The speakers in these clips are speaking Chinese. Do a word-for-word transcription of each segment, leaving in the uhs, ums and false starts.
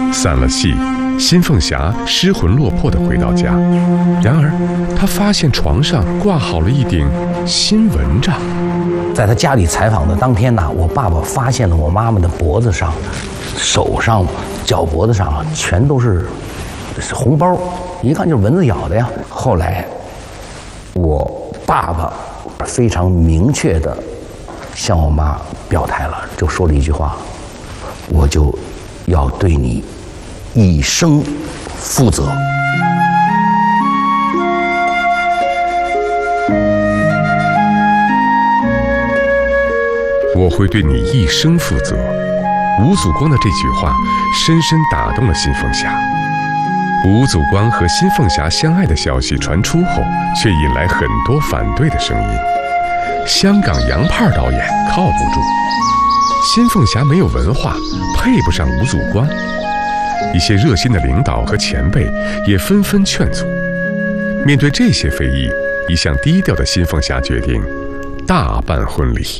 散了气，新凤霞失魂落魄地回到家，然而她发现床上挂好了一顶新蚊帐。 在他家里采访的当天呢，我爸爸发现了我妈妈的脖子上、手上、脚脖子上全都是红包，一看就是蚊子咬的呀。后来，我爸爸非常明确地向我妈表态了，就说了一句话：“我就要对你一生负责。” 我会对你一生负责。吴祖光的这句话深深打动了新凤霞。吴祖光和新凤霞相爱的消息传出后，却引来很多反对的声音。香港洋派导演靠不住，新凤霞没有文化，配不上吴祖光。一些热心的领导和前辈也纷纷劝阻。面对这些非议，一向低调的新凤霞决定大办婚礼。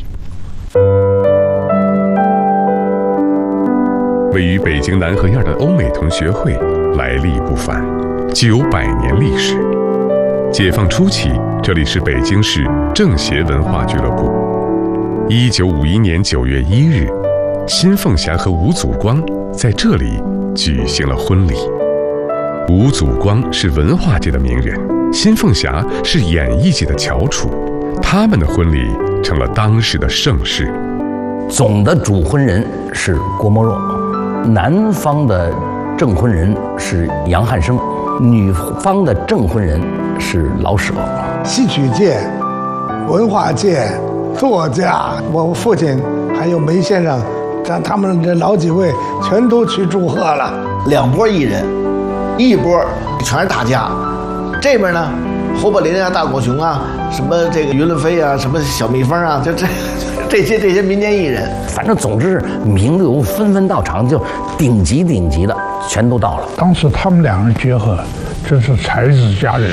位于北京南河沿的欧美同学会来历不凡，具有百年历史。解放初期，这里是北京市政协文化俱乐部。一九五一年九月一日，新凤霞和吴祖光在这里举行了婚礼。吴祖光是文化界的名人，新凤霞是演艺界的翘楚，他们的婚礼成了当时的盛事。 总的主婚人是郭沫若，男方的证婚人是杨汉生，女方的证婚人是老舍。 戏曲界、文化界、作家，我父亲还有梅先生，他他们这老几位全都去祝贺了。 两波艺人，一波全是大家，这边呢，侯宝林啊、大狗熊啊，什么这个于伦飞啊，什么小蜜蜂啊，就这这些这些民间艺人， 反正总之是名流纷纷到场，就顶级顶级的全都到了。 当时他们两人结合，真是才子佳人。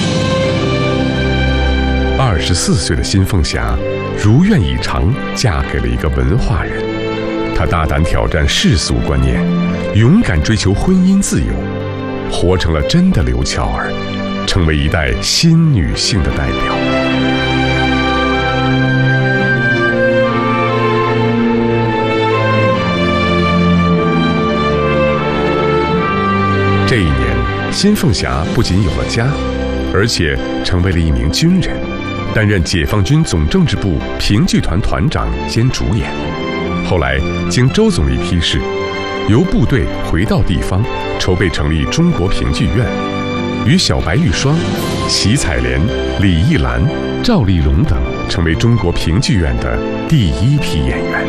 二十四岁的新凤霞如愿以偿嫁给了一个文化人，她大胆挑战世俗观念，勇敢追求婚姻自由，活成了真的刘巧儿，成为一代新女性的代表。这一年，新凤霞不仅有了家，而且成为了一名军人，担任解放军总政治部评剧团团长兼主演。后来经周总理批示，由部队回到地方，筹备成立中国评剧院，与小白玉霜、席彩莲、李艺兰、赵丽蓉等成为中国评剧院的第一批演员。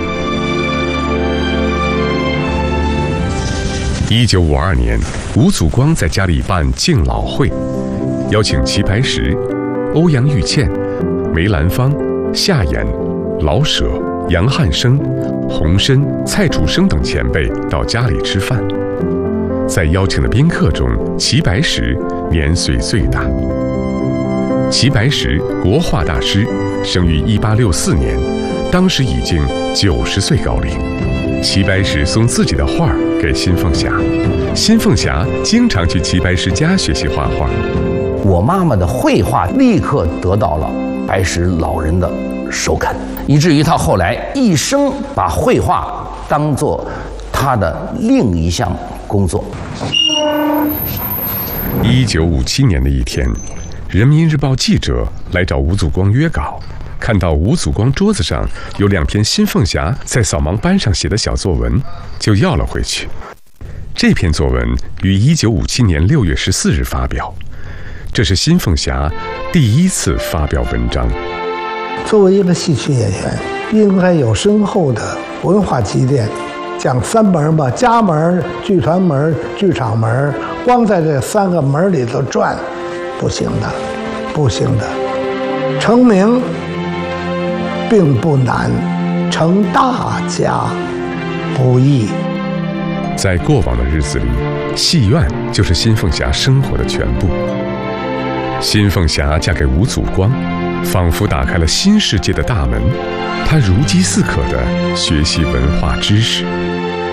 一九五二年，吴祖光在家里办敬老会，邀请齐白石、欧阳玉倩、梅兰芳、夏衍、老舍、杨汉生、洪深、蔡楚生等前辈到家里吃饭。在邀请的宾客中，齐白石年岁最大。齐白石，国画大师，生于一八六四年，当时已经九十岁高龄。齐白石送自己的画给新凤霞，新凤霞经常去齐白石家学习画画。 我妈妈的绘画立刻得到了白石老人的首肯，以至于她后来一生把绘画当作她的另一项工作。 一九五七年的一天，人民日报记者来找吴祖光约稿，看到吴祖光桌子上有两篇新凤霞在扫盲班上写的小作文，就要了回去。这篇作文于一九五七年六月十四日发表，这是新凤霞第一次发表文章。 作为一个戏曲演员，应该有深厚的文化积淀。讲三门吧，家门、剧团门、剧场门，光在这三个门里头转，不行的，不行的。成名并不难，成大家不易。 在过往的日子里，戏院就是新凤霞生活的全部。新凤霞嫁给吴祖光，仿佛打开了新世界的大门。她如饥似渴地学习文化知识。